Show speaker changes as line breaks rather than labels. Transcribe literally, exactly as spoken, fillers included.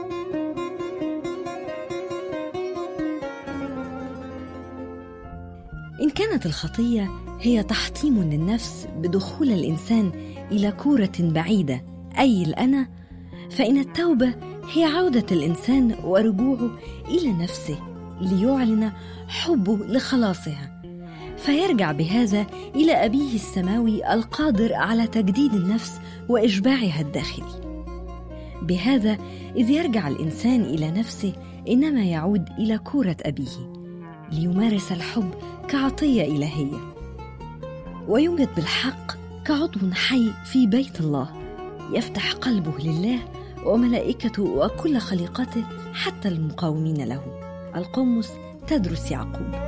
إن كانت الخطية هي تحطيم للنفس بدخول الإنسان إلى كورة بعيدة أي الأنا، فإن التوبة هي عودة الإنسان ورجوعه إلى نفسه ليعلن حبه لخلاصها، فيرجع بهذا إلى أبيه السماوي القادر على تجديد النفس وإشباعها الداخلي. بهذا إذ يرجع الإنسان إلى نفسه إنما يعود إلى كورة أبيه ليمارس الحب كعطية إلهية، ويوجد بالحق كعضو حي في بيت الله يفتح قلبه لله وملائكته وكل خليقته حتى المقاومين له. القمص تدرس يعقوب.